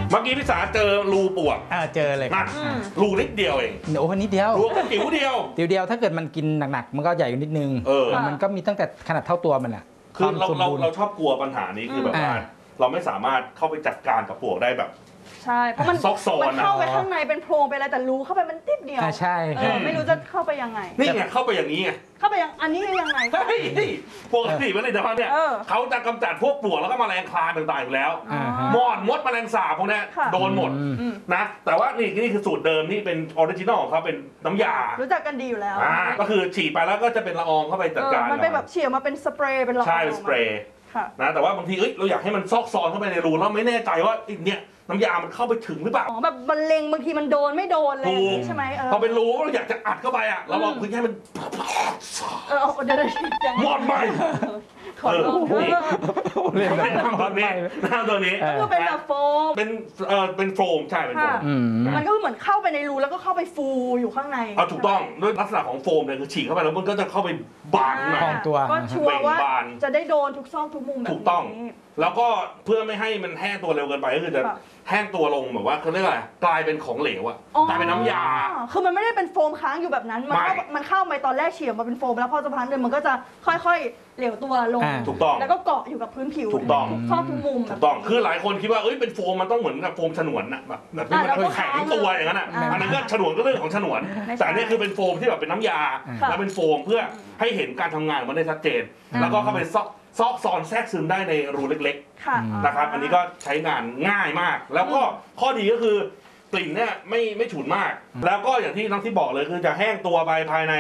เมื่อกี้พี่สาเจอรูปวกเจอเลยครับรูนิดเดียวเองโอ้นิดเดียวรูก็จิ๋วเดียวถ้าเกิดมันกินหนักๆมันก็ใหญ่กว่านิดนึงมันก็มีตั้งแต่ขนาดเท่าตัวมันอ่ะคือเราชอบกลัวปัญหานี้คือแบบว่าเราไม่สามารถเข้าไปจัดการกับปวกได้แบบใช่เพราะมันเข้าไปข้างในเป็นโพรงไปอะไรแต่รูเข้าไปมันติดเดียวใช่ไม่รู้จะเข้าไปยังไงนี่ไงเข้าไปอย่างนี้ไงเข้าไปยังอันนี้ยังไงปกติมันเลยแต่ว่าเนี่ยเขาจะกำจัดพวกปลวกแล้วก็แมลงคลาต่างๆอยู่แล้วมอดมดแมลงสาบพวกนี้โดนหมดนะแต่ว่านี่คือสูตรเดิมที่เป็นออริจินอลของเขาเป็นน้ำยารู้จักกันดีอยู่แล้วก็คือฉีดไปแล้วก็จะเป็นละอองเข้าไปจัดการมันเป็นแบบเฉี่ยวมาเป็นสเปรย์เป็นละอองใช่สเปรย์นะแต่ว่าบางทีเราอยากให้มันซอกซอนเข้าไปในรูแล้วไม่แน่ใจว่าเนี่ยน้ำยามันเข้าไปถึงหรือเปล่าแบบบรรเลงบางทีมันโดนไม่โดนเลยใช่ไหมพอเป็นรูเราอยากจะอัดเข้าไปอ่ะเราลองพื้นให้มันเดี๋ยวหมดไหมขอลองเล่นแบบตัวนี้ก็เป็นแบบโฟมเป็นโฟมใช่เป็นโฟมมันก็เหมือนเข้าไปในรูแล้วก็เข้าไปฟูอยู่ข้างในถูกต้องด้วยลักษณะของโฟมเนี่ยคือฉีกเข้าไปแล้วมันก็จะเข้าไปบานของตัวก็ชัวร์ว่าจะได้โดนทุกซอกทุกมุมแบบถูกต้องแล้วก็เพื่อไม่ให้มันแห้งตัวเร็วเกินไปก็คือจะแห้งตัวลงแบบว่าเขาเรียกอะไรกลายเป็นของเหลวอะกลายเป็นน้ำยาคือมันไม่ได้เป็นโฟมค้างอยู่แบบนั้นมันเข้าไปตอนแรกเฉียวมาเป็นโฟมแล้วพอจะพักเดินมันก็จะค่อยๆเหลวตัวลงถูกต้องแล้วก็เกาะอยู่กับพื้นผิวถูกต้องทุกซอกทุกมุมถูกต้องคือหลายคนคิดว่าเป็นโฟมมันต้องเหมือนกับโฟมฉนวนอะแบบที่มันแข็งตัวอย่างนั้นอะอันนั้นก็ฉนวนก็เรื่องของฉนวนแต่นี่คือเป็นโฟมที่แบบเป็นน้ำยาแล้วเป็นโฟมเพื่อให้เห็นการทำงานมันได้ชัดเจนแล้วก็เข้าไปซอกซอนแทรกซึมได้ในรูเล็กๆนะครับอันนี้ก็ใช้งานง่ายมากแล้วก็ข้อดีก็คือกลิ่นเนี่ยไม่ฉุนมากแล้วก็อย่างที่น้องที่บอกเลยคือจะแห้งตัวไปภายใน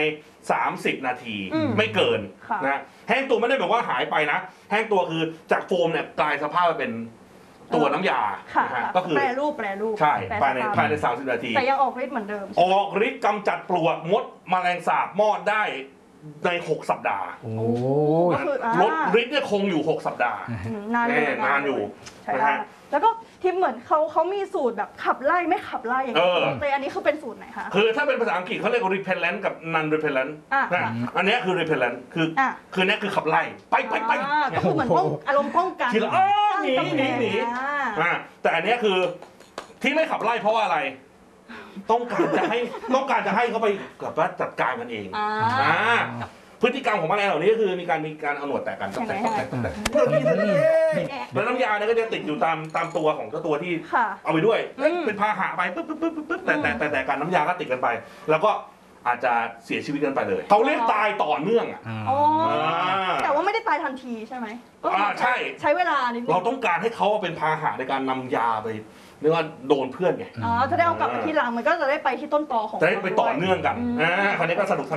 30 นาทีไม่เกินนะแห้งตัวไม่ได้แบบว่าหายไปนะแห้งตัวคือจากโฟมเนี่ยกลายสภาพเป็นตัวน้ำยาก็คือแปรรูปใช่ภายใน30 นาทีแต่ยังออกฤทธิ์เหมือนเดิมออกฤทธิ์กำจัดปลวกมดแมลงสาบมอดได้ใน6 สัปดาห์ลดฤทธิ์เนี่ยคงอยู่6 สัปดาห์นานอยู่นะฮะแล้วก็ที่เหมือนเขามีสูตรแบบขับไล่ไม่ขับไล่อย่างนี้แต่อันนี้คือเป็นสูตรไหนคะคือถ้าเป็นภาษาอังกฤษเขาเรียกว่า repellent กับ non repellent อันนี้คือ repellent คือนี้คือขับไล่ไปก็คือเหมือนอารมณ์ป้องกันหนีแต่อันนี้คือที่ไม่ขับไล่เพราะว่าอะไรต้องการจะให้เขาไปกับว่าจัดการกันเองพฤติกรรมของแมลงเหล่านี้คือมีการเอาหนวดแตกกันแต่แล้วน้ำยาเนี่ยก็จะติดอยู่ตามตัวของเจ้าตัวที่เอาไปด้วยเป็นพาหะไปปึ๊บแต่การน้ำยาก็ติดกันไปแล้วก็อาจจะเสียชีวิตกันไปเลยเขาเรียกตายต่อเนื่องแต่ว่าไม่ได้ตายทันทีใช่ไหมใช้เวลานิดนึงเราต้องการให้เขาเป็นพาหะในการนำยาไปเรียกว่าโดนเพื่อนไงจะได้เอากลับไปที่รังมันก็จะได้ไปที่ต้นตอของจะได้ไปต่อเนื่องกันคราวนี้ก็สนุก